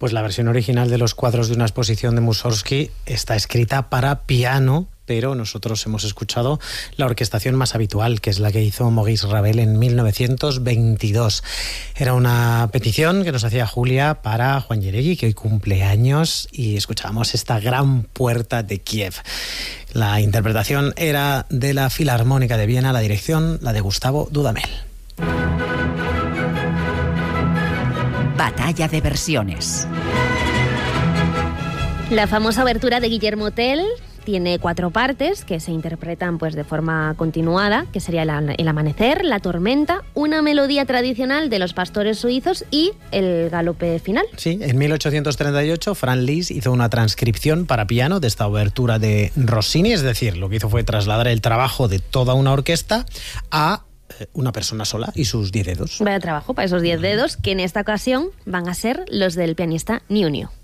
Pues la versión original de los cuadros de una exposición de Mussorgsky está escrita para piano, pero nosotros hemos escuchado la orquestación más habitual, que es la que hizo Maurice Ravel en 1922. Era una petición que nos hacía Julia para Juan Yeregui, que hoy cumple años, y escuchábamos esta gran puerta de Kiev. La interpretación era de la Filarmónica de Viena, la dirección la de Gustavo Dudamel. Batalla de versiones. La famosa obertura de Guillermo Tell tiene 4 partes que se interpretan pues de forma continuada, que sería el amanecer, la tormenta, una melodía tradicional de los pastores suizos y el galope final. Sí, en 1838 Franz Liszt hizo una transcripción para piano de esta obertura de Rossini, es decir, lo que hizo fue trasladar el trabajo de toda una orquesta a una persona sola y sus 10 dedos. Vaya trabajo para esos 10 dedos, que en esta ocasión van a ser los del pianista Niu Niu.